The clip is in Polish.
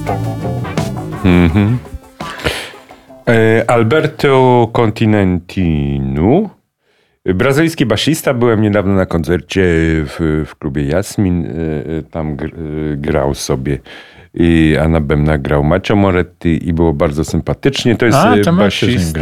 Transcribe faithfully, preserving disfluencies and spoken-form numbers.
Mhm. Alberto Continentinu, brazylijski basista. Byłem niedawno na koncercie w, w klubie Jasmin. Tam grał sobie i Anna Bemna grał Macio Moretti i było bardzo sympatycznie. To jest A, to basista.